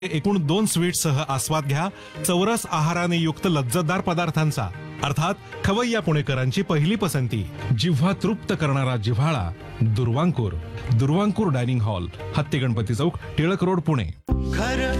एकूण 2 स्वीट्ससह आस्वाद घ्या चौरस आहाराने युक्त लज्जतदार पदार्थांचा, अर्थात खवय्या पुणेकरांची पहिली पसंती. जिव्हा तृप्त करणारा जिव्हाळा दुर्वांकूर. दुर्वांकूर डायनिंग हॉल, हत्ती गणपती चौक, टिळक रोड, पुणे.